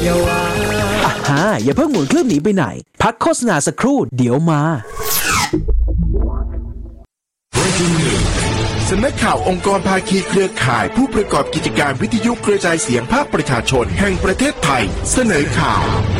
อย่าเพิ่งหมุนเครื่องหนีไปไหนพักโฆษณาสักครู่เดี๋ยวมาสำนักข่าวองค์กรภาคีเครือข่ายผู้ประกอบกิจการวิทยุกระจายเสียงภาคประชาชนแห่งประเทศไทยเสนอข่า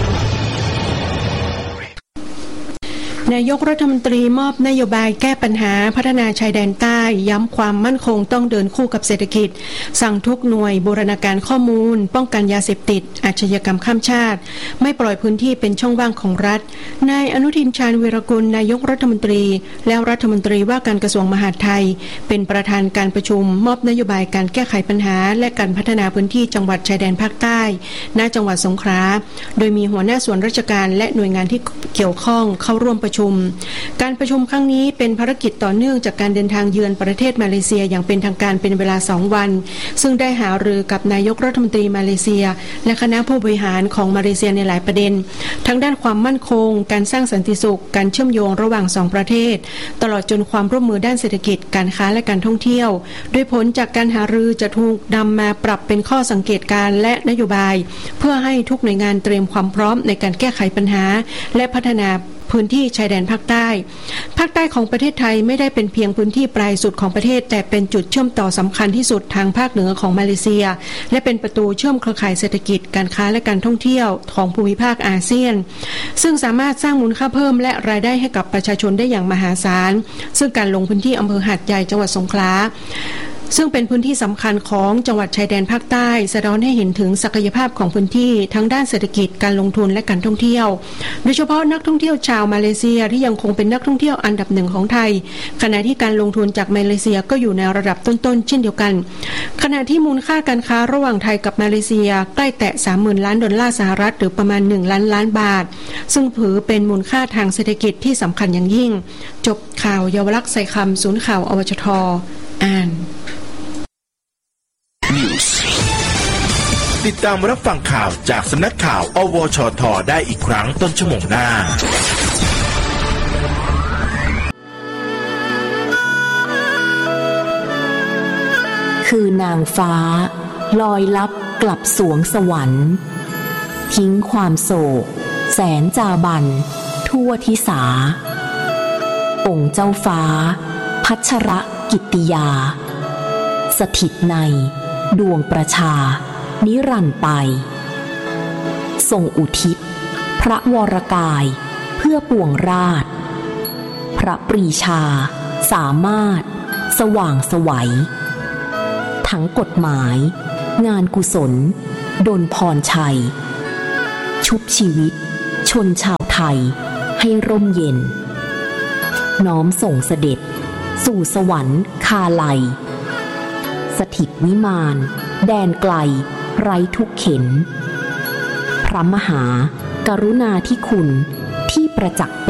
วนายกรัฐมนตรีมอบนโยบายแก้ปัญหาพัฒนาชายแดนใต้ย้ำความมั่นคงต้องเดินคู่กับเศรษฐกิจสั่งทุกหน่วยบูรณาการข้อมูลป้องกันยาเสพติดอาชญากรรมข้ามชาติไม่ปล่อยพื้นที่เป็นช่องว่างของรัฐนายอนุทินชาญวีรกุลนายกรัฐมนตรีและรัฐมนตรีว่าการกระทรวงมหาดไทยเป็นประธานการประชุมมอบนโยบายการแก้ไขปัญหาและการพัฒนาพื้นที่จังหวัดชายแดนภาคใต้ณจังหวัดสงขลาโดยมีหัวหน้าส่วนราชการและหน่วยงานที่เกี่ยวข้องเข้าร่วมประชุมการประชุมครั้งนี้เป็นภารกิจต่อเนื่องจากการเดินทางเยือนประเทศมาเลเซียอย่างเป็นทางการเป็นเวลา2 วันซึ่งได้หารือกับนายกรัฐมนตรีมาเลเซียและคณะผู้บริหารของมาเลเซียในหลายประเด็นทั้งด้านความมั่นคงการสร้างสันติสุขการเชื่อมโยงระหว่าง2ประเทศตลอดจนความร่วมมือด้านเศรษฐกิจการค้าและการท่องเที่ยวโดยผลจากการหารือจะถูกนำมาปรับเป็นข้อสังเกตการณ์และนโยบายเพื่อให้ทุกหน่วยงานเตรียมความพร้อมในการแก้ไขปัญหาและพัฒนาพื้นที่ชายแดนภาคใต้ของประเทศไทยไม่ได้เป็นเพียงพื้นที่ปลายสุดของประเทศแต่เป็นจุดเชื่อมต่อสำคัญที่สุดทางภาคเหนือของมาเลเซียและเป็นประตูเชื่อมเครือข่ายเศรษฐกิจการค้าและการท่องเที่ยวของภูมิภาคอาเซียนซึ่งสามารถสร้างมูลค่าเพิ่มและรายได้ให้กับประชาชนได้อย่างมหาศาลซึ่งการลงพื้นที่อำเภอหาดใหญ่จังหวัดสงขลาซึ่งเป็นพื้นที่สำคัญของจังหวัดชายแดนภาคใต้สะท้อนให้เห็นถึงศักยภาพของพื้นที่ทั้งด้านเศรษฐกิจการลงทุนและการท่องเที่ยวโดยเฉพาะนักท่องเที่ยวชาวมาเลเซียที่ยังคงเป็นนักท่องเที่ยวอันดับหนึ่งของไทยขณะที่การลงทุนจากมาเลเซียก็อยู่ในระดับต้นๆเช่นเดียวกันขณะที่มูลค่าการค้าระหว่างไทยกับมาเลเซียใกล้แตะ 30,000 ล้านดอลลาร์สหรัฐหรือประมาณ1 ล้านบาทซึ่งถือเป็นมูลค่าทางเศรษฐกิจที่สำคัญอย่างยิ่งจบข่าวเยาวลักษณ์ใส่คำศูนย์ข่าวอวชท.อ่านติดตามรับฟังข่าวจากสำนักข่าวอวชท.ได้อีกครั้งต้นชั่วโมงหน้าคือนางฟ้าลอยลับกลับสวงสวรรค์ทิ้งความโศกแสนจาบันทั่วทิสาองค์เจ้าฟ้าพัชรกิตติยาสถิตในดวงประชานิรันดร์ไปทรงอุทิศพระวรกายเพื่อปวงราษฎร์พระปรีชาสามารถสว่างไสวทั้งกฎหมายงานกุศลดลพรชัยชุบชีวิตชนชาวไทยให้ร่มเย็นน้อมส่งเสด็จสู่สวรรค์คาลัยสถิตวิมานแดนไกลไร้ทุกเข็ญพระมหากรุณาธิคุณที่ประจักษ์